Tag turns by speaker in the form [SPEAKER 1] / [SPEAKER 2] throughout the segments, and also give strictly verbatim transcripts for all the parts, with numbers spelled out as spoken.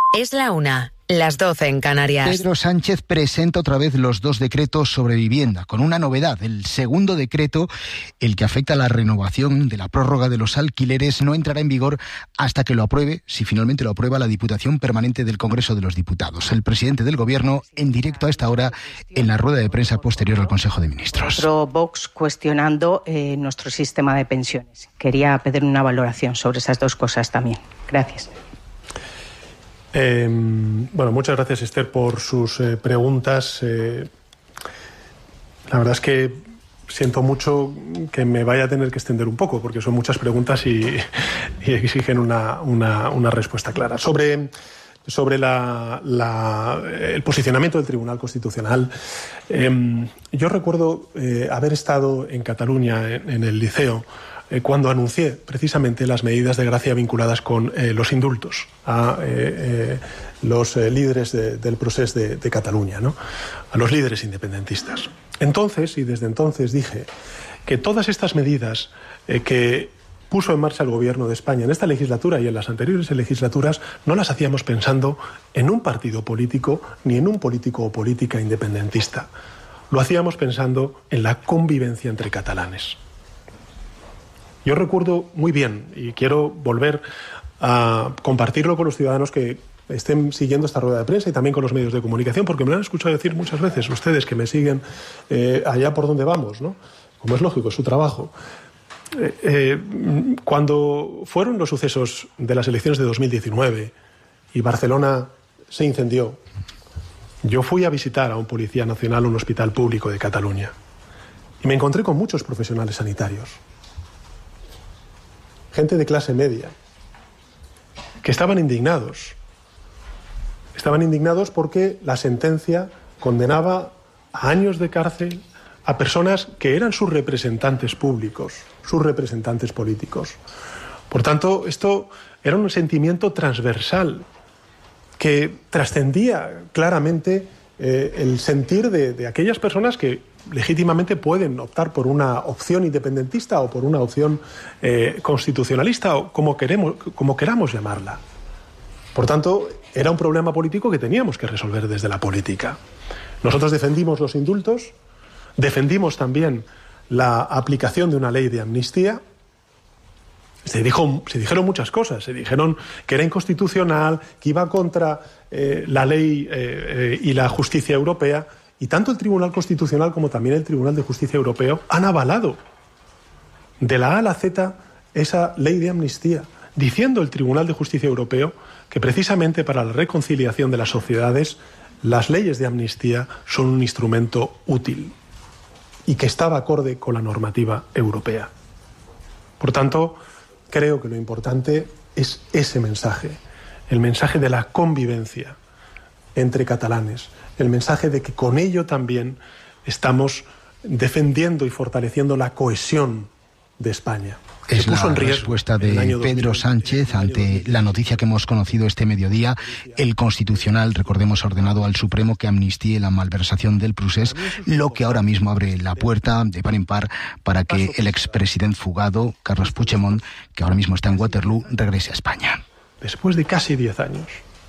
[SPEAKER 1] Es la una, las doce en Canarias.
[SPEAKER 2] Pedro Sánchez presenta otra vez los dos decretos sobre vivienda, con una novedad. El segundo decreto, el que afecta a la renovación de la prórroga de los alquileres, no entrará en vigor hasta que lo apruebe, si finalmente lo aprueba, la Diputación Permanente del Congreso de los Diputados. El presidente del Gobierno, en directo a esta hora, en la rueda de prensa posterior al Consejo de Ministros.
[SPEAKER 3] Nuestro Vox cuestionando eh, nuestro sistema de pensiones. Quería pedir una valoración sobre esas dos cosas también. Gracias.
[SPEAKER 4] Eh, bueno, muchas gracias, Esther, por sus eh, preguntas. Eh, la verdad es que siento mucho que me vaya a tener que extender un poco, porque son muchas preguntas y, y exigen una, una, una respuesta clara. Sobre, sobre la, la, el posicionamiento del Tribunal Constitucional, eh, yo recuerdo eh, haber estado en Cataluña, en, en el Liceo, cuando anuncié precisamente las medidas de gracia vinculadas con eh, los indultos a eh, eh, los eh, líderes de, del proceso de, de Cataluña, ¿no? A los líderes independentistas. Entonces, y desde entonces, dije que todas estas medidas eh, que puso en marcha el Gobierno de España en esta legislatura y en las anteriores legislaturas no las hacíamos pensando en un partido político ni en un político o política independentista. Lo hacíamos pensando en la convivencia entre catalanes. Yo recuerdo muy bien, y quiero volver a compartirlo con los ciudadanos que estén siguiendo esta rueda de prensa y también con los medios de comunicación, porque me lo han escuchado decir muchas veces ustedes que me siguen eh, allá por donde vamos, ¿no? Como es lógico, es su trabajo. Eh, eh, cuando fueron los sucesos de las elecciones de dos mil diecinueve y Barcelona se incendió, yo fui a visitar a un policía nacional, un hospital público de Cataluña, y me encontré con muchos profesionales sanitarios. Gente de clase media, que estaban indignados. Estaban indignados porque la sentencia condenaba a años de cárcel a personas que eran sus representantes públicos, sus representantes políticos. Por tanto, esto era un sentimiento transversal que trascendía claramente eh, el sentir de, de aquellas personas que legítimamente pueden optar por una opción independentista o por una opción eh, constitucionalista o como, queremos, como queramos llamarla. Por tanto, era un problema político que teníamos que resolver desde la política. Nosotros defendimos los indultos, defendimos también la aplicación de una ley de amnistía. Se, dijo, se dijeron muchas cosas, se dijeron que era inconstitucional, que iba contra eh, la ley eh, eh, y la justicia europea. Y tanto el Tribunal Constitucional como también el Tribunal de Justicia Europeo han avalado de la A a la Z esa ley de amnistía, diciendo el Tribunal de Justicia Europeo que precisamente para la reconciliación de las sociedades las leyes de amnistía son un instrumento útil y que estaba acorde con la normativa europea. Por tanto, creo que lo importante es ese mensaje, el mensaje de la convivencia entre catalanes, el mensaje de que con ello también estamos defendiendo y fortaleciendo la cohesión de España.
[SPEAKER 2] Es la respuesta de Pedro Sánchez ante la noticia que hemos conocido este mediodía. El Constitucional, recordemos, ha ordenado al Supremo que amnistíe la malversación del Prusés, lo que ahora mismo abre la puerta de par en par para que el expresidente fugado, Carles Puigdemont, que ahora mismo está en Waterloo, regrese a España.
[SPEAKER 4] Después de casi diez años.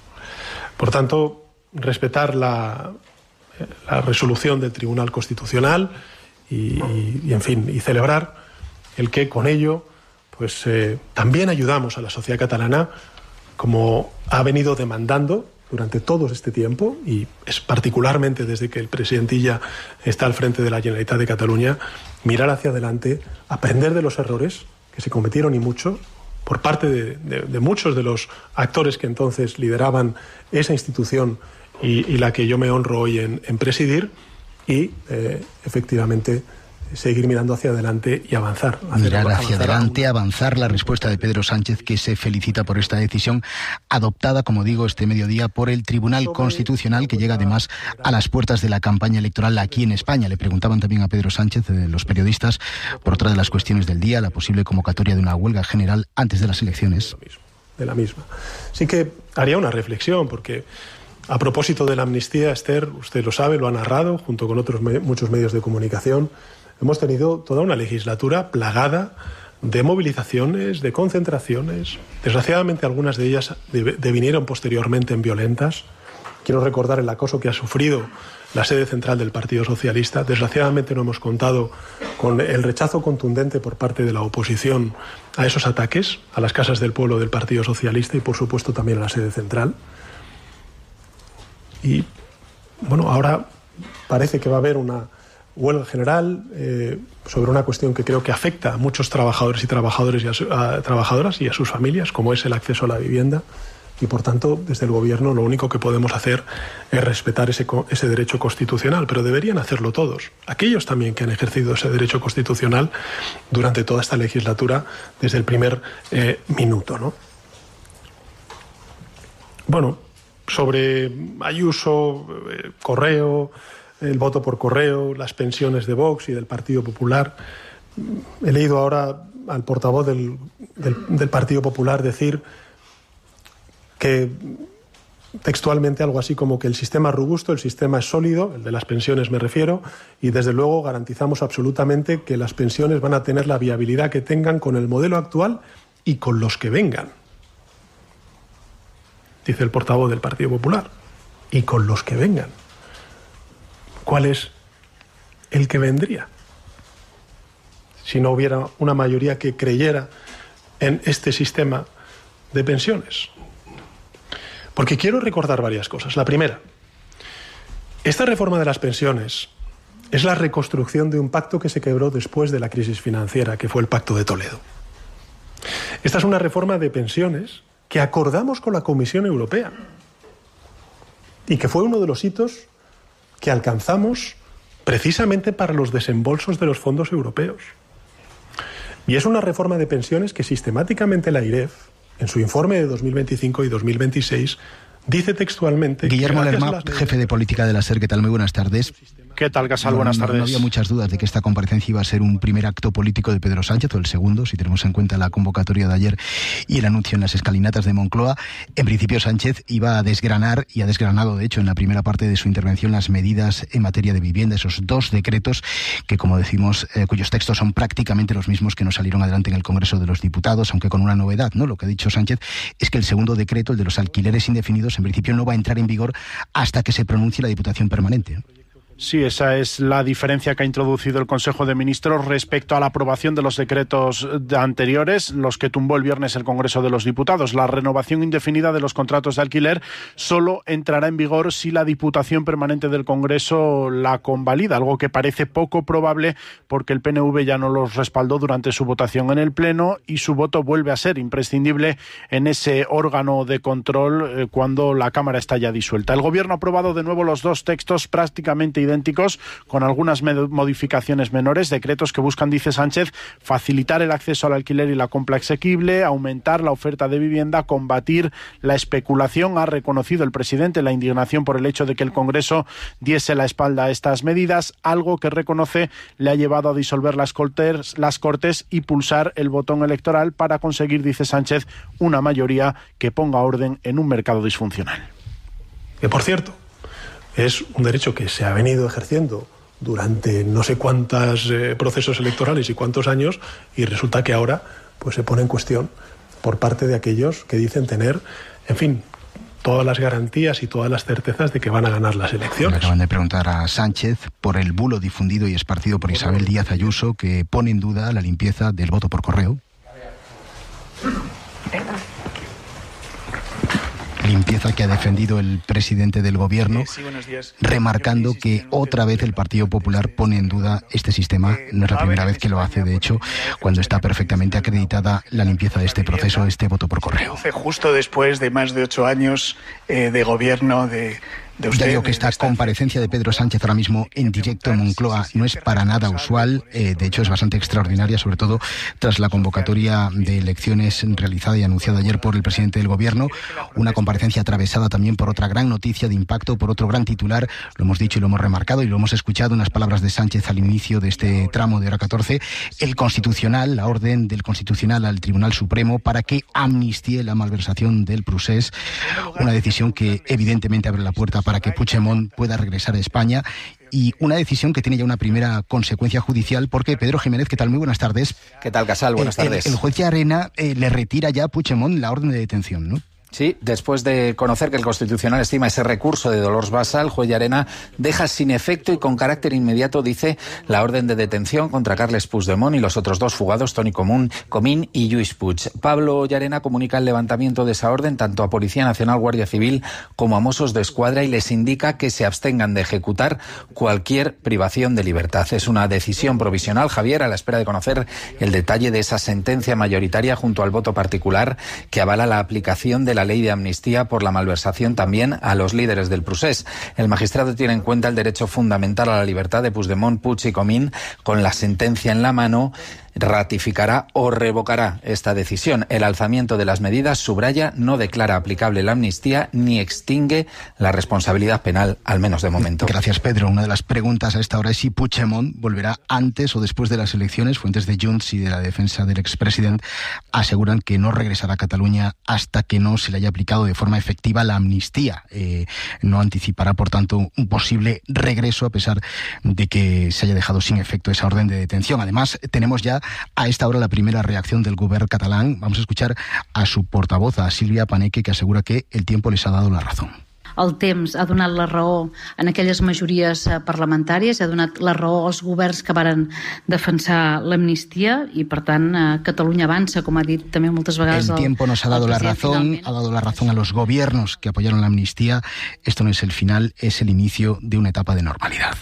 [SPEAKER 4] Por tanto, respetar la, la resolución del Tribunal Constitucional y, y, y, en fin, y celebrar el que con ello pues eh, también ayudamos a la sociedad catalana, como ha venido demandando durante todo este tiempo, y es particularmente desde que el presidentilla está al frente de la Generalitat de Cataluña, mirar hacia adelante, aprender de los errores que se cometieron y mucho, por parte de, de, de muchos de los actores que entonces lideraban esa institución y, y la que yo me honro hoy en, en presidir, y eh, efectivamente seguir mirando hacia adelante y avanzar.
[SPEAKER 2] Mirar hacia adelante, avanzar. La respuesta de Pedro Sánchez, que se felicita por esta decisión adoptada, como digo, este mediodía por el Tribunal Constitucional, que llega además a las puertas de la campaña electoral aquí en España. Le preguntaban también a Pedro Sánchez, eh, los periodistas, por otra de las cuestiones del día, la posible convocatoria de una huelga general antes de las elecciones.
[SPEAKER 4] De la misma. Sí que haría una reflexión, porque a propósito de la amnistía, Esther, usted lo sabe, lo ha narrado, junto con otros me- muchos medios de comunicación. Hemos tenido toda una legislatura plagada de movilizaciones, de concentraciones. Desgraciadamente algunas de ellas devinieron posteriormente en violentas. Quiero recordar el acoso que ha sufrido la sede central del Partido Socialista. Desgraciadamente no hemos contado con el rechazo contundente por parte de la oposición a esos ataques, a las casas del pueblo del Partido Socialista y por supuesto también a la sede central. Y bueno, ahora parece que va a haber una huelga general eh, sobre una cuestión que creo que afecta a muchos trabajadores y trabajadores y a, su, a trabajadoras y a sus familias, como es el acceso a la vivienda. Y por tanto, desde el Gobierno lo único que podemos hacer es respetar ese, ese derecho constitucional, pero deberían hacerlo todos. Aquellos también que han ejercido ese derecho constitucional durante toda esta legislatura, desde el primer eh, minuto, ¿no? Bueno, sobre Ayuso, eh, Correo, el voto por correo, las pensiones de Vox y del Partido Popular. He leído ahora al portavoz del, del, del Partido Popular decir que textualmente algo así como que el sistema es robusto, el sistema es sólido, el de las pensiones me refiero, y desde luego garantizamos absolutamente que las pensiones van a tener la viabilidad que tengan con el modelo actual y con los que vengan. Dice el portavoz del Partido Popular. Y con los que vengan. ¿Cuál es el que vendría? Si no hubiera una mayoría que creyera en este sistema de pensiones. Porque quiero recordar varias cosas. La primera, esta reforma de las pensiones es la reconstrucción de un pacto que se quebró después de la crisis financiera, que fue el Pacto de Toledo. Esta es una reforma de pensiones que acordamos con la Comisión Europea y que fue uno de los hitos que alcanzamos precisamente para los desembolsos de los fondos europeos. Y es una reforma de pensiones que sistemáticamente la I R E F, en su informe de dos mil veinticinco y dos mil veitiseiis, dice textualmente...
[SPEAKER 2] Guillermo Lerma, jefe de política de la SER, ¿qué tal? Muy buenas tardes.
[SPEAKER 5] ¿Qué tal, Casal? Buenas
[SPEAKER 2] no,
[SPEAKER 5] tardes.
[SPEAKER 2] No había muchas dudas de que esta comparecencia iba a ser un primer acto político de Pedro Sánchez, o el segundo, si tenemos en cuenta la convocatoria de ayer y el anuncio en las escalinatas de Moncloa. En principio, Sánchez iba a desgranar, y ha desgranado, de hecho, en la primera parte de su intervención, las medidas en materia de vivienda, esos dos decretos que, como decimos, eh, cuyos textos son prácticamente los mismos que no salieron adelante en el Congreso de los Diputados, aunque con una novedad, ¿no? Lo que ha dicho Sánchez es que el segundo decreto, el de los alquileres indefinidos, en principio no va a entrar en vigor hasta que se pronuncie la Diputación Permanente.
[SPEAKER 5] Sí, esa es la diferencia que ha introducido el Consejo de Ministros respecto a la aprobación de los decretos anteriores, los que tumbó el viernes el Congreso de los Diputados. La renovación indefinida de los contratos de alquiler solo entrará en vigor si la Diputación Permanente del Congreso la convalida, algo que parece poco probable porque el P N V ya no los respaldó durante su votación en el Pleno y su voto vuelve a ser imprescindible en ese órgano de control eh, cuando la Cámara está ya disuelta. El Gobierno ha aprobado de nuevo los dos textos prácticamente idénticos idénticos, con algunas modificaciones menores, decretos que buscan, dice Sánchez, facilitar el acceso al alquiler y la compra asequible, aumentar la oferta de vivienda, combatir la especulación. Ha reconocido el presidente la indignación por el hecho de que el Congreso diese la espalda a estas medidas, algo que reconoce le ha llevado a disolver las Cortes, las Cortes y pulsar el botón electoral para conseguir, dice Sánchez, una mayoría que ponga orden en un mercado disfuncional.
[SPEAKER 4] Que, por cierto, es un derecho que se ha venido ejerciendo durante no sé cuántos eh, procesos electorales y cuántos años, y resulta que ahora pues se pone en cuestión por parte de aquellos que dicen tener, en fin, todas las garantías y todas las certezas de que van a ganar las elecciones.
[SPEAKER 2] Me acaban de preguntar a Sánchez por el bulo difundido y esparcido por Isabel Díaz Ayuso, que pone en duda la limpieza del voto por correo. Limpieza que ha defendido el presidente del Gobierno, sí, sí, remarcando que otra vez el Partido Popular pone en duda este sistema. No es la primera vez que lo hace, de hecho, cuando está perfectamente acreditada la limpieza de este proceso, este voto por correo.
[SPEAKER 6] Justo después de más de ocho años eh, de gobierno de...
[SPEAKER 2] Ya digo que esta comparecencia de Pedro Sánchez ahora mismo en directo en Moncloa no es para nada usual, eh, de hecho es bastante extraordinaria, sobre todo tras la convocatoria de elecciones realizada y anunciada ayer por el presidente del Gobierno, una comparecencia atravesada también por otra gran noticia de impacto, por otro gran titular, lo hemos dicho y lo hemos remarcado y lo hemos escuchado en las palabras de Sánchez al inicio de este tramo de hora catorce, el Constitucional, la orden del Constitucional al Tribunal Supremo para que amnistíe la malversación del Prusés, una decisión que evidentemente abre la puerta para para que Puigdemont pueda regresar a España y una decisión que tiene ya una primera consecuencia judicial, porque Pedro Jiménez, ¿qué tal? Muy buenas tardes.
[SPEAKER 7] ¿Qué tal, Casal? Buenas
[SPEAKER 2] el,
[SPEAKER 7] tardes.
[SPEAKER 2] El, el juez Llarena eh, le retira ya a Puigdemont la orden de detención, ¿no?
[SPEAKER 7] Sí, después de conocer que el Constitucional estima ese recurso de Dolors Bassa, el juez Llarena deja sin efecto y con carácter inmediato, dice, la orden de detención contra Carles Puigdemont y los otros dos fugados, Toni Común, Comín y Lluís Puig. Pablo Llarena comunica el levantamiento de esa orden tanto a Policía Nacional, Guardia Civil como a Mossos de Escuadra y les indica que se abstengan de ejecutar cualquier privación de libertad. Es una decisión provisional, Javier, a la espera de conocer el detalle de esa sentencia mayoritaria junto al voto particular que avala la aplicación de la La ley de amnistía por la malversación también a los líderes del procés. El magistrado tiene en cuenta el derecho fundamental a la libertad de Puigdemont, Puig y Comín. Con la sentencia en la mano, ratificará o revocará esta decisión. El alzamiento de las medidas, subraya, no declara aplicable la amnistía ni extingue la responsabilidad penal, al menos de momento.
[SPEAKER 2] Gracias, Pedro. Una de las preguntas a esta hora es si Puigdemont volverá antes o después de las elecciones. Fuentes de Junts y de la defensa del expresidente aseguran que no regresará a Cataluña hasta que no se le haya aplicado de forma efectiva la amnistía. Eh, no anticipará, por tanto, un posible regreso a pesar de que se haya dejado sin efecto esa orden de detención. Además, tenemos ya a esta hora la primera reacción del govern catalán. Vamos a escuchar a su portavoz, a Sílvia Paneque, que asegura que el tiempo les ha dado la razón.
[SPEAKER 8] El temps ha donat la raó en aquelles majories parlamentàries, ha donat la raó als governs que varen defensar l'amnistia i, per tant, Catalunya avança, com ha dit també moltes vegades el,
[SPEAKER 2] el tiempo nos ha dado la razón, finalment. ha dado la razón a los gobiernos que apoyaron la amnistía. Esto no es el final, es el inicio de una etapa de normalidad.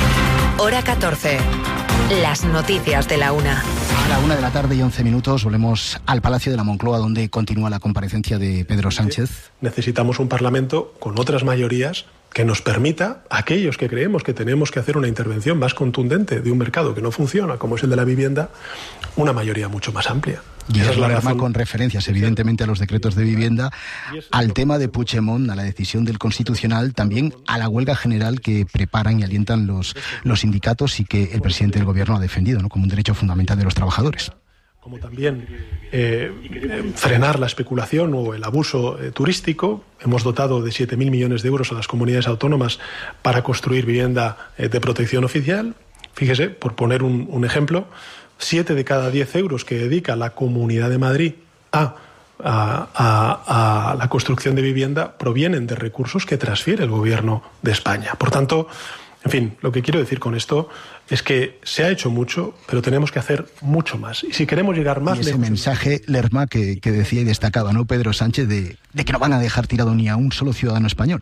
[SPEAKER 1] Hora catorce. Las noticias de la una.
[SPEAKER 2] A la una de la tarde y once minutos volvemos al Palacio de la Moncloa, donde continúa la comparecencia de Pedro Sánchez.
[SPEAKER 4] Necesitamos un Parlamento con otras mayorías que nos permita, a aquellos que creemos que tenemos que hacer una intervención más contundente de un mercado que no funciona, como es el de la vivienda, una mayoría mucho más amplia.
[SPEAKER 2] Y esa es la razón, con referencias evidentemente a los decretos de vivienda, al tema de Puigdemont, a la decisión del Constitucional, también a la huelga general que preparan y alientan los, los sindicatos y que el presidente del Gobierno ha defendido, ¿no?, como un derecho fundamental de los trabajadores.
[SPEAKER 4] Como también eh, frenar la especulación o el abuso eh, turístico. Hemos dotado de siete mil millones de euros a las comunidades autónomas para construir vivienda eh, de protección oficial. Fíjese, por poner un, un ejemplo, siete de cada diez euros que dedica la Comunidad de Madrid a, a, a, a la construcción de vivienda provienen de recursos que transfiere el Gobierno de España. Por tanto, en fin, lo que quiero decir con esto es que se ha hecho mucho, pero tenemos que hacer mucho más. Y si queremos llegar más
[SPEAKER 2] y ese
[SPEAKER 4] lejos...
[SPEAKER 2] mensaje, Lerma, que, que decía y destacaba, ¿no?, Pedro Sánchez, de, de que no van a dejar tirado ni a un solo ciudadano español.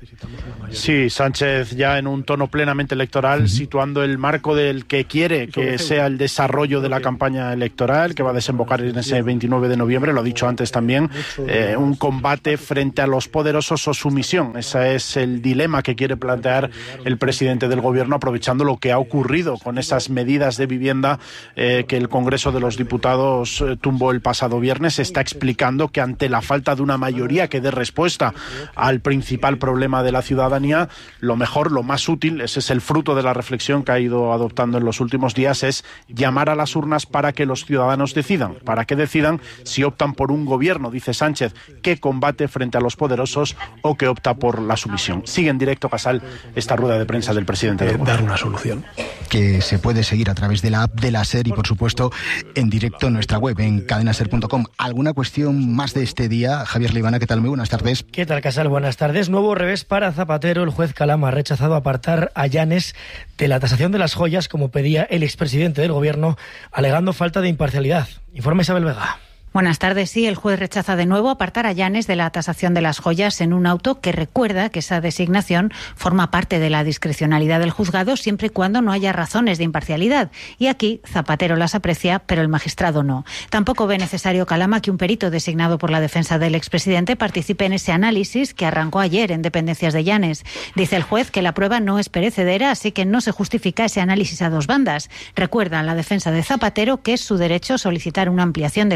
[SPEAKER 5] Sí, Sánchez ya en un tono plenamente electoral, uh-huh. situando el marco del que quiere que sea el desarrollo de la campaña electoral, que va a desembocar en ese veintinueve de noviembre, lo ha dicho antes también, eh, un combate frente a los poderosos o sumisión. Ese es el dilema que quiere plantear el presidente del Gobierno, aprovechando lo que ha ocurrido con esas medidas de vivienda eh, que el Congreso de los Diputados eh, tumbó el pasado viernes. Está explicando que ante la falta de una mayoría que dé respuesta al principal problema problema de la ciudadanía, lo mejor, lo más útil, ese es el fruto de la reflexión que ha ido adoptando en los últimos días, es llamar a las urnas para que los ciudadanos decidan, para que decidan si optan por un gobierno, dice Sánchez, que combate frente a los poderosos o que opta por la sumisión. Sigue en directo, Casal, esta rueda de prensa del presidente del
[SPEAKER 4] Dar una solución.
[SPEAKER 2] Que se puede seguir a través de la app de la SER y, por supuesto, en directo en nuestra web, en cadena ser punto com. ¿Alguna cuestión más de este día? Javier Leibana, ¿qué tal? Muy buenas tardes.
[SPEAKER 9] ¿Qué tal, Casal? Buenas tardes. Nuevo revés para Zapatero. El juez Calama ha rechazado apartar a Llanes de la tasación de las joyas, como pedía el expresidente del Gobierno, alegando falta de imparcialidad. Informa Isabel Vega.
[SPEAKER 10] Buenas tardes. Sí, el juez rechaza de nuevo apartar a Llanes de la tasación de las joyas en un auto que recuerda que esa designación forma parte de la discrecionalidad del juzgado siempre y cuando no haya razones de imparcialidad. Y aquí Zapatero las aprecia, pero el magistrado no. Tampoco ve necesario Calama que un perito designado por la defensa del expresidente participe en ese análisis que arrancó ayer en dependencias de Llanes. Dice el juez que la prueba no es perecedera, así que no se justifica ese análisis a dos bandas. Recuerda a la defensa de Zapatero que es su derecho solicitar una ampliación del estudio.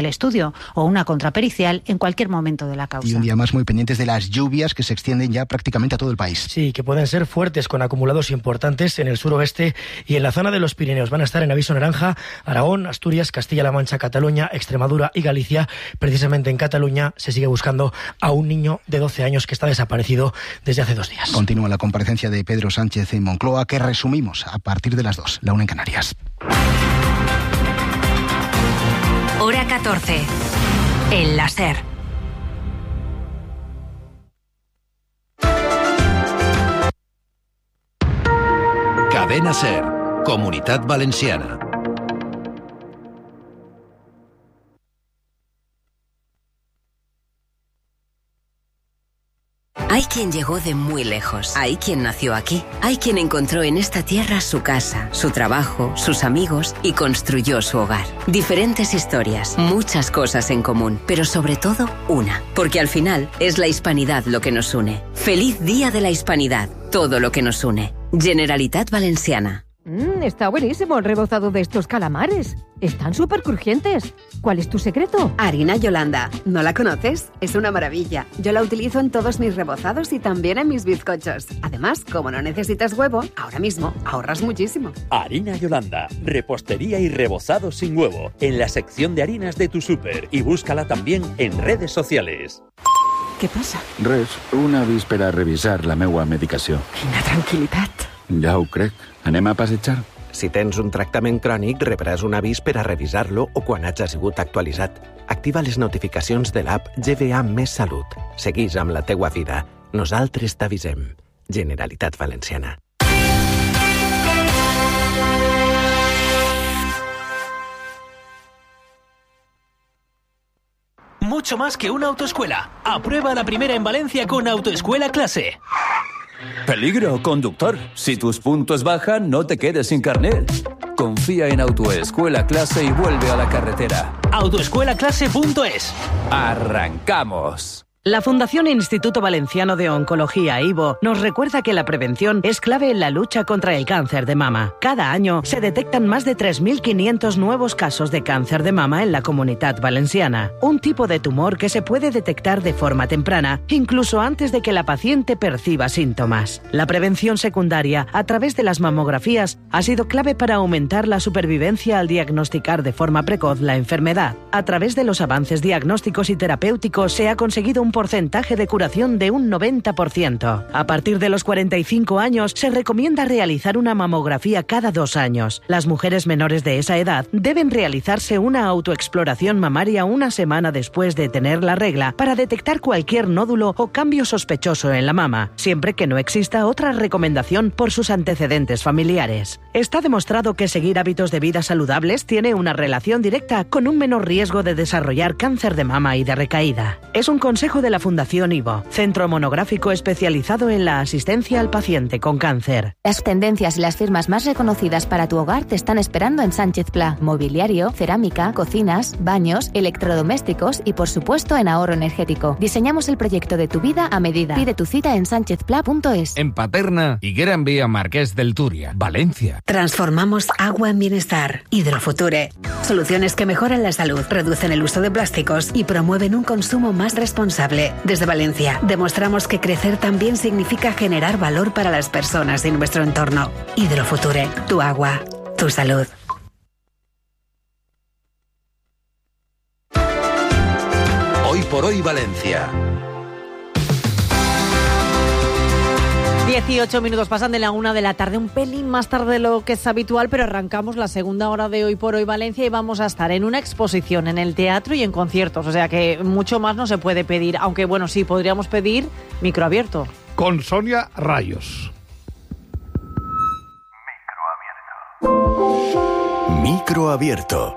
[SPEAKER 10] juicio o una contrapericial en cualquier momento de la causa.
[SPEAKER 2] Y un día más muy pendientes de las lluvias que se extienden ya prácticamente a todo el país.
[SPEAKER 9] Sí, que pueden ser fuertes con acumulados importantes en el suroeste y en la zona de los Pirineos. Van a estar en aviso naranja Aragón, Asturias, Castilla-La Mancha, Cataluña, Extremadura y Galicia. Precisamente en Cataluña se sigue buscando a un niño de doce años que está desaparecido desde hace dos días.
[SPEAKER 2] Continúa la comparecencia de Pedro Sánchez en Moncloa, que resumimos a partir de las dos, la una en Canarias.
[SPEAKER 1] Hora catorce. El láser.
[SPEAKER 11] Cadena SER, Comunitat Valenciana.
[SPEAKER 12] Hay quien llegó de muy lejos, hay quien nació aquí, hay quien encontró en esta tierra su casa, su trabajo, sus amigos y construyó su hogar. Diferentes historias, muchas cosas en común, pero sobre todo una, porque al final es la hispanidad lo que nos une. Feliz Día de la Hispanidad, todo lo que nos une. Generalitat Valenciana.
[SPEAKER 13] Mm, está buenísimo el rebozado de estos calamares. Están súper crujientes. ¿Cuál es tu secreto?
[SPEAKER 14] Harina Yolanda. ¿No la conoces? Es una maravilla. Yo la utilizo en todos mis rebozados y también en mis bizcochos. Además, como no necesitas huevo, ahora mismo ahorras muchísimo.
[SPEAKER 15] Harina Yolanda. Repostería y rebozado sin huevo. En la sección de harinas de tu súper. Y búscala también en redes sociales.
[SPEAKER 13] Què passa?
[SPEAKER 16] Res, una avís per a revisar la meua medicació.
[SPEAKER 13] Quina tranquil·litat.
[SPEAKER 16] Ja ho crec. Anem a passejar?
[SPEAKER 17] Si tens un tractament crònic, rebràs un avís per a revisar-lo o quan hagi sigut actualitzat. Activa les notificacions de l'app G V A Més Salut. Seguís amb la teua vida. Nosaltres t'avisem. Generalitat Valenciana.
[SPEAKER 18] Mucho más que una autoescuela. Aprueba la primera en Valencia con Autoescuela Clase.
[SPEAKER 19] Peligro, conductor. Si tus puntos bajan, no te quedes sin carnet. Confía en Autoescuela Clase y vuelve a la carretera.
[SPEAKER 18] autoescuela clase punto es.
[SPEAKER 19] ¡Arrancamos!
[SPEAKER 20] La Fundación Instituto Valenciano de Oncología I V O nos recuerda que la prevención es clave en la lucha contra el cáncer de mama. Cada año se detectan más de tres mil quinientos nuevos casos de cáncer de mama en la Comunitat Valenciana, un tipo de tumor que se puede detectar de forma temprana, incluso antes de que la paciente perciba síntomas. La prevención secundaria, a través de las mamografías, ha sido clave para aumentar la supervivencia al diagnosticar de forma precoz la enfermedad. A través de los avances diagnósticos y terapéuticos se ha conseguido un porcentaje de curación de un noventa por ciento. A partir de los cuarenta y cinco años se recomienda realizar una mamografía cada dos años. Las mujeres menores de esa edad deben realizarse una autoexploración mamaria una semana después de tener la regla para detectar cualquier nódulo o cambio sospechoso en la mama, siempre que no exista otra recomendación por sus antecedentes familiares. Está demostrado que seguir hábitos de vida saludables tiene una relación directa con un menor riesgo de desarrollar cáncer de mama y de recaída. Es un consejo de la Fundación I V O, centro monográfico especializado en la asistencia al paciente con cáncer.
[SPEAKER 21] Las tendencias y las firmas más reconocidas para tu hogar te están esperando en Sánchez Pla. Mobiliario, cerámica, cocinas, baños, electrodomésticos y por supuesto en ahorro energético. Diseñamos el proyecto de tu vida a medida. Pide tu cita en sánchez pla punto es.
[SPEAKER 22] En Paterna y Gran Vía Marqués del Turia, Valencia.
[SPEAKER 14] Transformamos agua en bienestar. Hidrofuture. Soluciones que mejoran la salud, reducen el uso de plásticos y promueven un consumo más responsable. Desde Valencia, demostramos que crecer también significa generar valor para las personas y nuestro entorno. Hidrofuture, tu agua, tu salud.
[SPEAKER 11] Hoy por hoy Valencia.
[SPEAKER 23] dieciocho minutos pasan de la una de la tarde, un pelín más tarde de lo que es habitual, pero arrancamos la segunda hora de Hoy por Hoy Valencia y vamos a estar en una exposición, en el teatro y en conciertos, o sea que mucho más no se puede pedir, aunque bueno, sí, podríamos pedir microabierto.
[SPEAKER 24] Con Sonia Rayos.
[SPEAKER 11] Microabierto.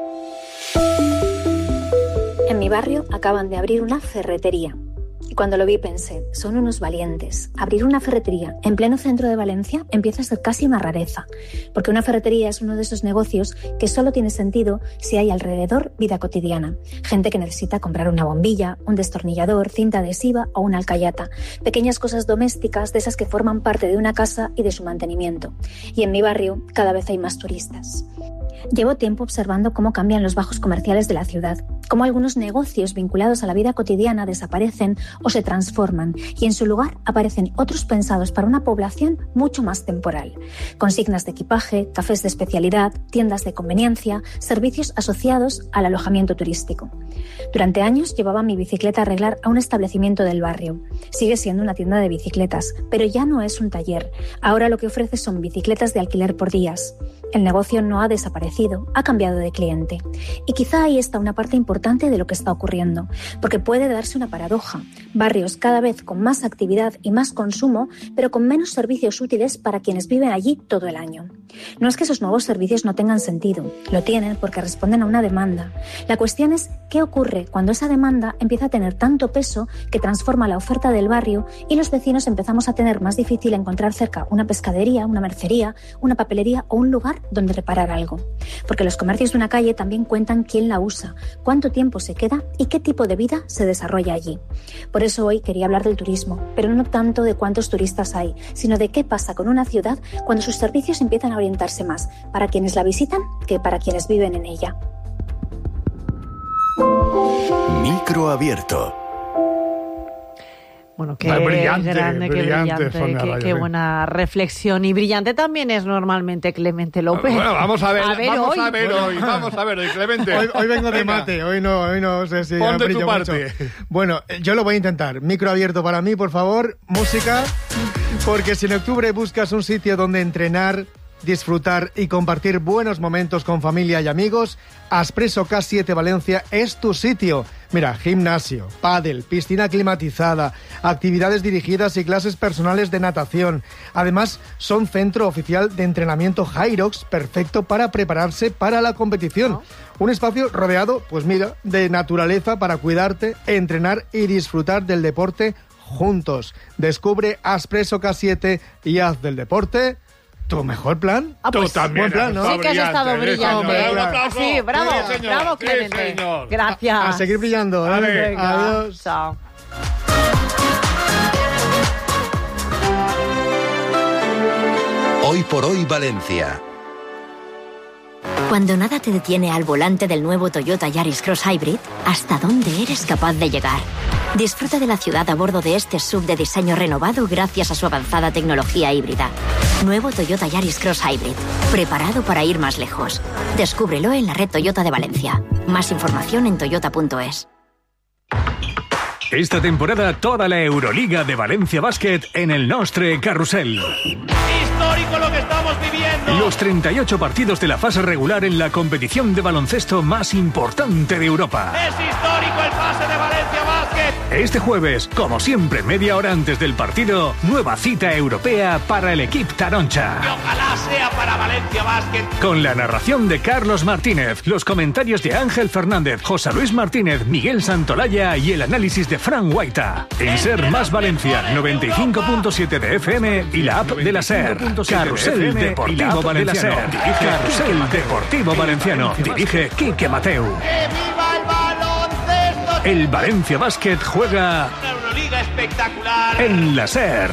[SPEAKER 25] En mi barrio acaban de abrir una ferretería. Y cuando lo vi pensé, son unos valientes. Abrir una ferretería en pleno centro de Valencia empieza a ser casi una rareza, porque una ferretería es uno de esos negocios que solo tiene sentido si hay alrededor vida cotidiana. Gente que necesita comprar una bombilla, un destornillador, cinta adhesiva o una alcayata. Pequeñas cosas domésticas de esas que forman parte de una casa y de su mantenimiento. Y en mi barrio cada vez hay más turistas. Llevo tiempo observando cómo cambian los bajos comerciales de la ciudad, cómo algunos negocios vinculados a la vida cotidiana desaparecen o se transforman y en su lugar aparecen otros pensados para una población mucho más temporal. Consignas de equipaje, cafés de especialidad, tiendas de conveniencia, servicios asociados al alojamiento turístico. Durante años llevaba mi bicicleta a arreglar a un establecimiento del barrio. Sigue siendo una tienda de bicicletas, pero ya no es un taller. Ahora lo que ofrece son bicicletas de alquiler por días. El negocio no ha desaparecido, ha cambiado de cliente. Y quizá ahí está una parte importante de lo que está ocurriendo, porque puede darse una paradoja. Barrios cada vez con más actividad y más consumo, pero con menos servicios útiles para quienes viven allí todo el año. No es que esos nuevos servicios no tengan sentido, lo tienen porque responden a una demanda. La cuestión es qué ocurre cuando esa demanda empieza a tener tanto peso que transforma la oferta del barrio y los vecinos empezamos a tener más difícil encontrar cerca una pescadería, una mercería, una papelería o un lugar donde reparar algo. Porque los comercios de una calle también cuentan quién la usa, cuánto tiempo se queda y qué tipo de vida se desarrolla allí. Por eso hoy quería hablar del turismo, pero no tanto de cuántos turistas hay, sino de qué pasa con una ciudad cuando sus servicios empiezan a orientarse más para quienes la visitan que para quienes viven en ella.
[SPEAKER 11] Micro abierto.
[SPEAKER 23] Bueno, qué
[SPEAKER 24] brillante,
[SPEAKER 23] grande, qué
[SPEAKER 24] brillante,
[SPEAKER 23] brillante, qué, qué buena reflexión. Y brillante también es normalmente Clemente López.
[SPEAKER 24] Bueno, vamos a ver,
[SPEAKER 23] a ver
[SPEAKER 24] vamos
[SPEAKER 23] hoy.
[SPEAKER 24] a ver hoy, vamos a ver hoy, Clemente.
[SPEAKER 3] Hoy, hoy vengo de mate, hoy no, hoy no sé si
[SPEAKER 24] Ponte
[SPEAKER 3] brillo
[SPEAKER 24] tu parte.
[SPEAKER 3] mucho. Bueno, yo lo voy a intentar. Micro abierto para mí, por favor, música, porque si en octubre buscas un sitio donde entrenar, disfrutar y compartir buenos momentos con familia y amigos, Aspresso K siete Valencia es tu sitio. Mira, gimnasio, pádel, piscina climatizada, actividades dirigidas y clases personales de natación. Además, son centro oficial de entrenamiento Hyrox, perfecto para prepararse para la competición. ¿No? Un espacio rodeado, pues mira, de naturaleza para cuidarte, entrenar y disfrutar del deporte juntos. Descubre Aspresso K siete y haz del deporte ¿tu mejor plan?
[SPEAKER 23] Ah, pues,
[SPEAKER 24] Tú también.
[SPEAKER 23] Buen plan, ¿no? Sí que has estado brillante.
[SPEAKER 24] Un aplauso.
[SPEAKER 23] Sí, bravo,
[SPEAKER 24] Sí, señor.
[SPEAKER 23] bravo,
[SPEAKER 24] Sí,
[SPEAKER 23] Clemente.
[SPEAKER 24] señor.
[SPEAKER 23] Gracias.
[SPEAKER 3] A, a seguir brillando. ¿eh?
[SPEAKER 23] Venga.
[SPEAKER 3] Adiós.
[SPEAKER 23] Chao.
[SPEAKER 11] Hoy por hoy Valencia.
[SPEAKER 5] Cuando nada te detiene al volante del nuevo Toyota Yaris Cross Hybrid, ¿hasta dónde eres capaz de llegar? Disfruta de la ciudad a bordo de este S U V de diseño renovado gracias a su avanzada tecnología híbrida. Nuevo Toyota Yaris Cross Hybrid, preparado para ir más lejos. Descúbrelo en la red Toyota de Valencia. Más información en toyota punto es.
[SPEAKER 6] Esta temporada toda la Euroliga de Valencia Basket en el Nostre Carrusel.
[SPEAKER 7] Histórico lo que estamos viviendo.
[SPEAKER 6] Los treinta y ocho partidos de la fase regular en la competición de baloncesto más importante de Europa.
[SPEAKER 7] Es histórico el pase de Valencia Basket.
[SPEAKER 6] Este jueves, como siempre, media hora antes del partido, nueva cita europea para el equipo Taroncha.
[SPEAKER 7] Y ojalá sea para Valencia Basket.
[SPEAKER 6] Con la narración de Carlos Martínez, los comentarios de Ángel Fernández, José Luis Martínez, Miguel Santolaya y el análisis de Fran Guaita. En Ser Más Valencia, noventa y cinco punto siete de F M y la app de la Ser. Carrusel Deportivo Valenciano. Dirige Carrusel Deportivo Valenciano. Dirige Quique Mateu.
[SPEAKER 7] ¡Que viva el baloncesto!
[SPEAKER 6] El Valencia Basket juega
[SPEAKER 7] Una Euroliga espectacular.
[SPEAKER 6] en la Ser.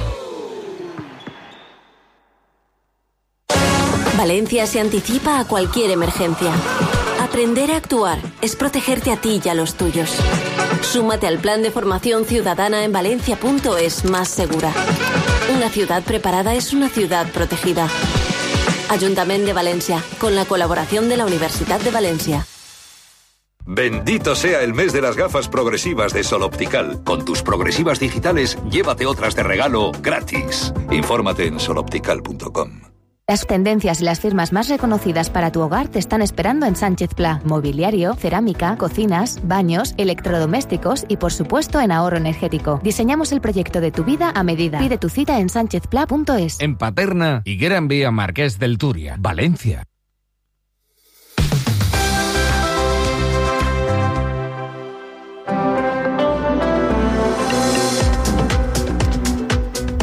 [SPEAKER 8] Valencia se anticipa a cualquier emergencia. Aprender a actuar es protegerte a ti y a los tuyos. Súmate al plan de formación ciudadana en valencia punto es más segura. Una ciudad preparada es una ciudad protegida. Ayuntamiento de Valencia, con la colaboración de la Universidad de Valencia.
[SPEAKER 26] Bendito sea el mes de las gafas progresivas de Sol Optical. Con tus progresivas digitales, llévate otras de regalo gratis. Infórmate en sol optical punto com.
[SPEAKER 21] Las tendencias y las firmas más reconocidas para tu hogar te están esperando en Sánchez Pla. Mobiliario, cerámica, cocinas, baños, electrodomésticos y por supuesto en ahorro energético. Diseñamos el proyecto de tu vida a medida. Pide tu cita en sánchez pla punto es.
[SPEAKER 22] En Paterna y Gran Vía Marqués del Turia, Valencia.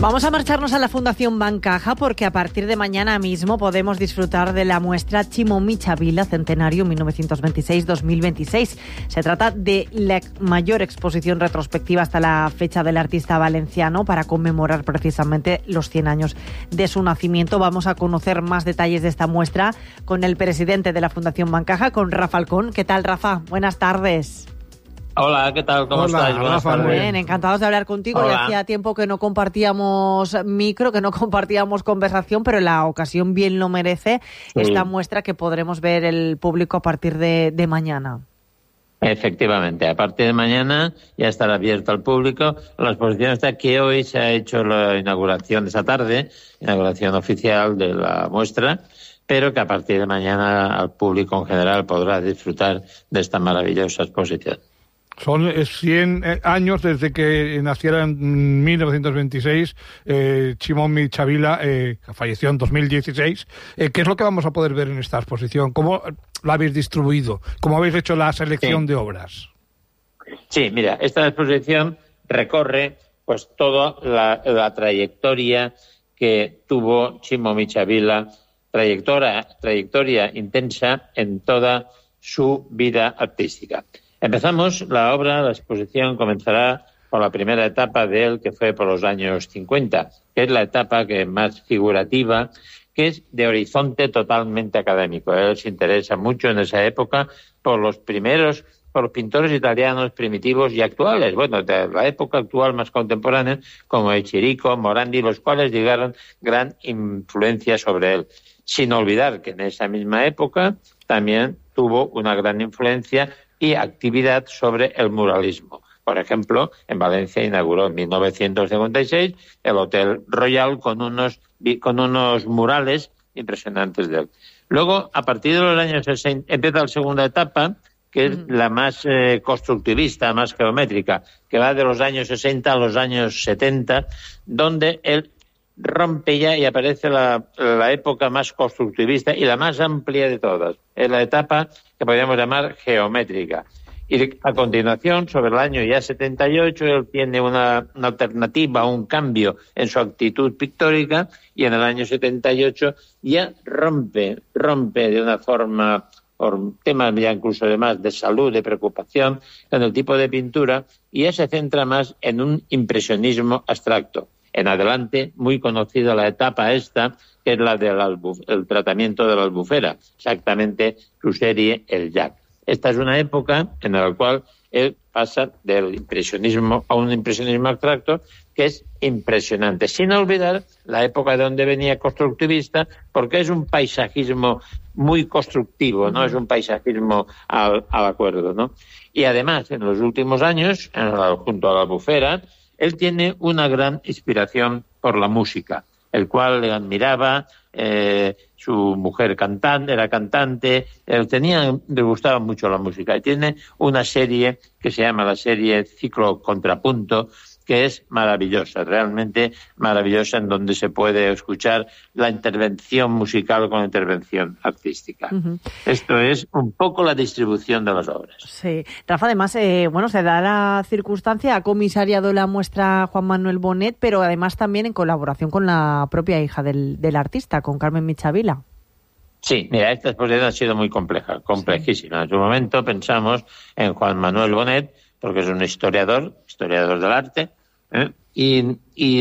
[SPEAKER 23] Vamos a marcharnos a la Fundación Bancaja porque a partir de mañana mismo podemos disfrutar de la muestra Chimo Michavila Centenario mil novecientos veintiséis dos mil veintiséis. Se trata de la mayor exposición retrospectiva hasta la fecha del artista valenciano para conmemorar precisamente los cien años de su nacimiento. Vamos a conocer más detalles de esta muestra con el presidente de la Fundación Bancaja, con Rafa Alcón. ¿Qué tal, Rafa? Buenas tardes.
[SPEAKER 1] Hola, ¿qué tal? ¿Cómo
[SPEAKER 3] Hola,
[SPEAKER 1] estáis? Buenas
[SPEAKER 3] Rafa,
[SPEAKER 1] tardes.
[SPEAKER 23] Bien, encantados de hablar contigo.
[SPEAKER 1] Hola.
[SPEAKER 23] Ya hacía tiempo que no compartíamos micro, que no compartíamos conversación, pero la ocasión bien lo merece.
[SPEAKER 1] Sí.
[SPEAKER 23] Esta muestra que podremos ver el público a partir de, de mañana.
[SPEAKER 1] Efectivamente, a partir de mañana ya estará abierto al público. La exposición está que hoy se ha hecho la inauguración esa tarde, inauguración oficial de la muestra, pero que a partir de mañana al público en general podrá disfrutar de esta maravillosa exposición.
[SPEAKER 24] Son cien años desde que naciera en mil novecientos veintiséis eh, Chimo Michavila, eh, que falleció en dos mil dieciséis. Eh, ¿Qué es lo que vamos a poder ver en esta exposición? ¿Cómo la habéis distribuido? ¿Cómo habéis hecho la selección sí. de obras?
[SPEAKER 1] Sí, mira, esta exposición recorre pues toda la, la trayectoria que tuvo Chimo Michavila, trayectoria, trayectoria intensa en toda su vida artística. Empezamos la obra, la exposición comenzará por la primera etapa de él, que fue por los años cincuenta, que es la etapa que más figurativa, que es de horizonte totalmente académico. Él se interesa mucho en esa época por los primeros, por los pintores italianos primitivos y actuales, bueno, de la época actual más contemporánea, como Chirico, Morandi, los cuales llegaron gran influencia sobre él. Sin olvidar que en esa misma época también tuvo una gran influencia y actividad sobre el muralismo. Por ejemplo, en Valencia inauguró en mil novecientos cincuenta y seis el Hotel Royal con unos, con unos murales impresionantes de él. Luego, a partir de los años sesenta, empieza la segunda etapa, que es la más eh, constructivista, más geométrica, que va de los años sesenta a los años setenta, donde él rompe ya y aparece la, la época más constructivista y la más amplia de todas. Es la etapa que podríamos llamar geométrica. Y a continuación, sobre el año ya setenta y ocho, él tiene una, una alternativa, un cambio en su actitud pictórica, y en el año setenta y ocho ya rompe, rompe de una forma, por temas ya incluso de más de salud, de preocupación, en el tipo de pintura, y ya se centra más en un impresionismo abstracto. En adelante, muy conocida la etapa esta, que es la del albuf, el tratamiento de la albufera, exactamente su serie El Jack. Esta es una época en la cual él pasa del impresionismo a un impresionismo abstracto que es impresionante, sin olvidar la época de donde venía constructivista, porque es un paisajismo muy constructivo, no es un paisajismo al, al acuerdo, ¿no? Y además, en los últimos años, en la, junto a la albufera, él tiene una gran inspiración por la música, el cual le admiraba, eh, su mujer cantante, era cantante, él tenía, le gustaba mucho la música. Y tiene una serie que se llama la serie Ciclo Contrapunto, que es maravillosa, realmente maravillosa, en donde se puede escuchar la intervención musical con la intervención artística. Uh-huh. Esto es un poco la distribución de las obras.
[SPEAKER 23] Sí. Rafa, además, eh, bueno, se da la circunstancia, ha comisariado la muestra Juan Manuel Bonet, pero además también en colaboración con la propia hija del, del artista, con Carmen Michavila.
[SPEAKER 1] Sí, mira, esta exposición ha sido muy compleja, complejísima. Sí. En su momento pensamos en Juan Manuel Bonet, porque es un historiador, historiador del arte, ¿eh? y,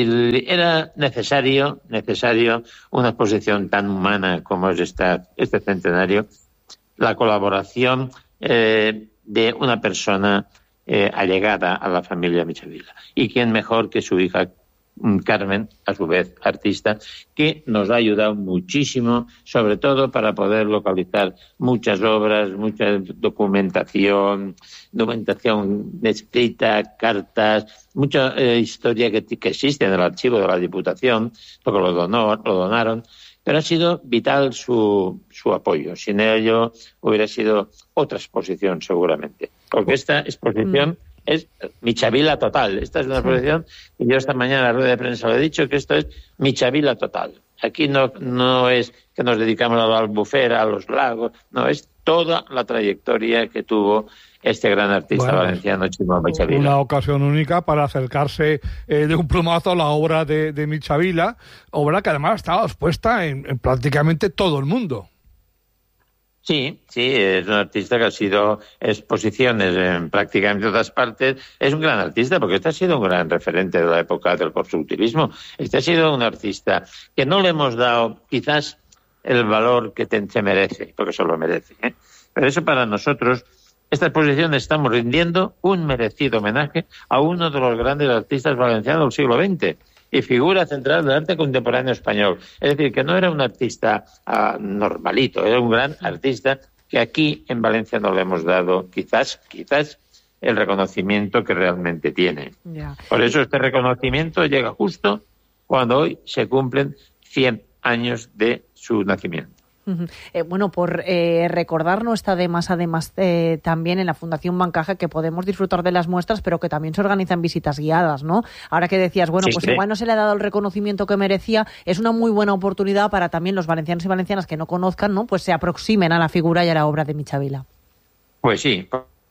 [SPEAKER 1] y era necesario, necesario una exposición tan humana como es esta, este centenario, la colaboración eh, de una persona eh, allegada a la familia Michavila. Y quién mejor que su hija Carmen, a su vez artista, que nos ha ayudado muchísimo, sobre todo para poder localizar muchas obras, mucha documentación, documentación escrita, cartas, mucha eh, historia que, que existe en el archivo de la Diputación, porque lo donó, lo donaron, pero ha sido vital su, su apoyo. Sin ello hubiera sido otra exposición seguramente, porque esta exposición mm. es Michavila total. Esta es una exposición que yo esta mañana en la rueda de prensa lo he dicho, que esto es Michavila total. Aquí no, no es que nos dedicamos a la albufera, a los lagos, no, es toda la trayectoria que tuvo este gran artista
[SPEAKER 24] bueno,
[SPEAKER 1] valenciano, Chimo Michavila.
[SPEAKER 24] Una ocasión única para acercarse eh, de un plumazo a la obra de, de Michavila, obra que además estaba expuesta en, en prácticamente todo el mundo.
[SPEAKER 1] Sí, sí, es un artista que ha sido exposiciones en prácticamente todas partes. Es un gran artista porque este ha sido un gran referente de la época del constructivismo. Este ha sido un artista que no le hemos dado quizás el valor que te, se merece, porque eso lo merece, ¿eh? Pero eso para nosotros, esta exposición estamos rindiendo un merecido homenaje a uno de los grandes artistas valencianos del siglo veinte. Y figura central del arte contemporáneo español. Es decir, que no era un artista uh, normalito, era un gran artista que aquí en Valencia no le hemos dado quizás, quizás el reconocimiento que realmente tiene. Yeah. Por eso este reconocimiento llega justo cuando hoy se cumplen cien años de su nacimiento.
[SPEAKER 23] Uh-huh. Eh, bueno, por eh, recordar, no está de más, además, eh, también en la Fundación Bancaja, que podemos disfrutar de las muestras, pero que también se organizan visitas guiadas, ¿no? Ahora que decías, bueno, sí, pues sí. igual no se le ha dado el reconocimiento que merecía, es una muy buena oportunidad para también los valencianos y valencianas que no conozcan, ¿no? Pues se aproximen a la figura y a la obra de Michavila.
[SPEAKER 1] Pues sí,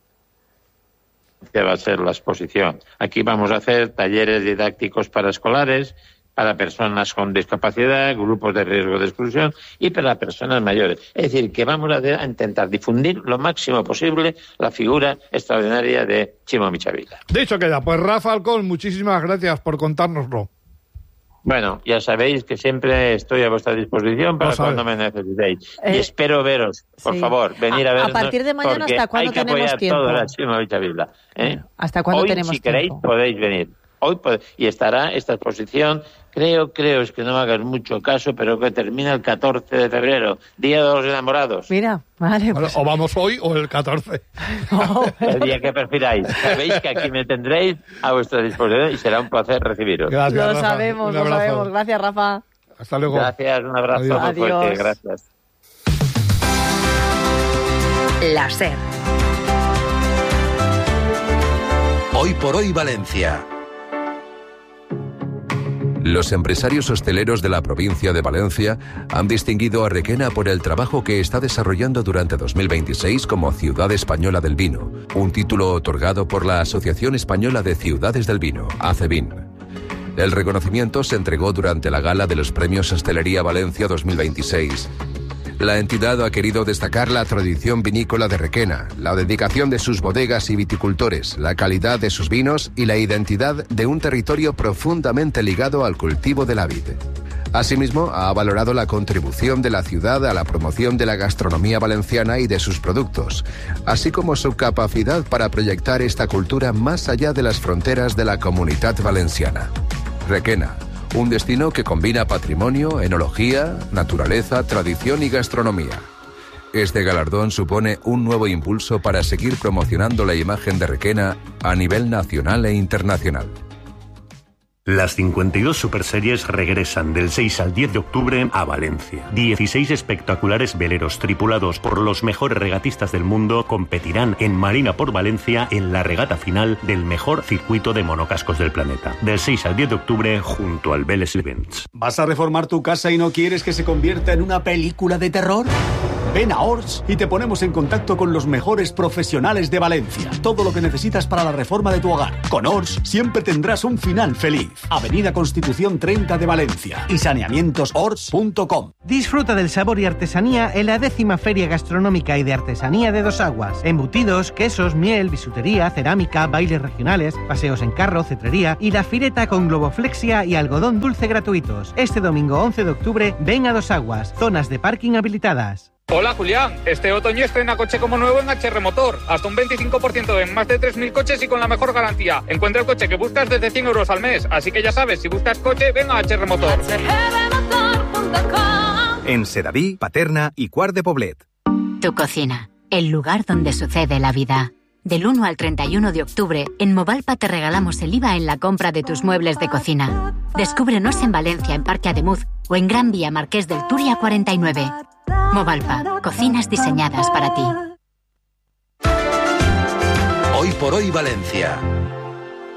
[SPEAKER 1] va a ser la exposición. Aquí vamos a hacer talleres didácticos para escolares, para personas con discapacidad, grupos de riesgo de exclusión y para personas mayores. Es decir, que vamos a intentar difundir lo máximo posible la figura extraordinaria de Chimo Michavila.
[SPEAKER 24] Dicho queda, pues Rafa Alcón, muchísimas gracias por contárnoslo.
[SPEAKER 1] Bueno, ya sabéis que siempre estoy a vuestra disposición para cuando me necesitéis. Eh, y espero veros, por sí. favor, venir a, a vernos.
[SPEAKER 23] A partir de mañana, ¿hasta cuándo tenemos tiempo?
[SPEAKER 1] Todo a Chimo Michavila, ¿eh?
[SPEAKER 23] ¿Hasta cuándo
[SPEAKER 1] Hoy,
[SPEAKER 23] tenemos
[SPEAKER 1] si
[SPEAKER 23] tiempo?
[SPEAKER 1] queréis, podéis venir. Hoy pod- y estará esta exposición, creo, creo, es que no me hagas mucho caso, pero que termina el catorce de febrero, Día de los Enamorados.
[SPEAKER 23] Mira, vale.
[SPEAKER 24] Bueno,
[SPEAKER 23] Pues...
[SPEAKER 24] o vamos hoy o el catorce.
[SPEAKER 23] No.
[SPEAKER 1] El día que prefiráis. Sabéis que aquí me tendréis a vuestra disposición y será un placer recibiros.
[SPEAKER 24] Gracias,
[SPEAKER 23] lo
[SPEAKER 24] Rafa.
[SPEAKER 23] sabemos, lo sabemos. Gracias, Rafa.
[SPEAKER 24] Hasta luego.
[SPEAKER 1] Gracias, un abrazo muy fuerte. Gracias.
[SPEAKER 14] La SER.
[SPEAKER 11] Hoy por hoy Valencia.
[SPEAKER 2] Los empresarios hosteleros de la provincia de Valencia han distinguido a Requena por el trabajo que está desarrollando durante dos mil veintiséis como Ciudad Española del Vino, un título otorgado por la Asociación Española de Ciudades del Vino, ACEVIN. El reconocimiento se entregó durante la gala de los Premios Hostelería Valencia dos mil veintiséis. La entidad ha querido destacar la tradición vinícola de Requena, la dedicación de sus bodegas y viticultores, la calidad de sus vinos y la identidad de un territorio profundamente ligado al cultivo de la vid. Asimismo, ha valorado la contribución de la ciudad a la promoción de la gastronomía valenciana y de sus productos, así como su capacidad para proyectar esta cultura más allá de las fronteras de la Comunitat Valenciana. Requena, un destino que combina patrimonio, enología, naturaleza, tradición y gastronomía. Este galardón supone un nuevo impulso para seguir promocionando la imagen de Requena a nivel nacional e internacional.
[SPEAKER 4] Las cincuenta y dos superseries regresan del seis al diez de octubre a Valencia. dieciséis espectaculares veleros tripulados por los mejores regatistas del mundo competirán en Marina por Valencia en la regata final del mejor circuito de monocascos del planeta. Del seis al diez de octubre junto al Vélez Events.
[SPEAKER 9] ¿Vas a reformar tu casa y no quieres que se convierta en una película de terror? Ven a Ors y te ponemos en contacto con los mejores profesionales de Valencia. Todo lo que necesitas para la reforma de tu hogar. Con Ors siempre tendrás un final feliz. Avenida Constitución treinta de Valencia y saneamientos ors punto com.
[SPEAKER 10] Disfruta del sabor y artesanía en la décima Feria Gastronómica y de Artesanía de Dos Aguas. Embutidos, quesos, miel, bisutería, cerámica, bailes regionales, paseos en carro, cetrería y la fireta con globoflexia y algodón dulce gratuitos. Este domingo once de octubre, ven a Dos Aguas, zonas de parking habilitadas.
[SPEAKER 12] Hola Julián, este otoño estrena coche como nuevo en H R Motor, hasta un veinticinco por ciento en más de tres mil coches y con la mejor garantía. Encuentra el coche que buscas desde cien euros al mes, así que ya sabes, si buscas coche, ven a H R Motor.
[SPEAKER 15] En Sedaví, Paterna y Quart de Poblet.
[SPEAKER 5] Tu cocina, el lugar donde sucede la vida. Del uno al treinta y uno de octubre, en Movalpa te regalamos el I V A en la compra de tus muebles de cocina. Descúbrenos en Valencia, en Parque Ademuz, o en Gran Vía Marqués del Turia cuarenta y nueve. Movalpa, cocinas diseñadas para ti.
[SPEAKER 11] Hoy por hoy Valencia.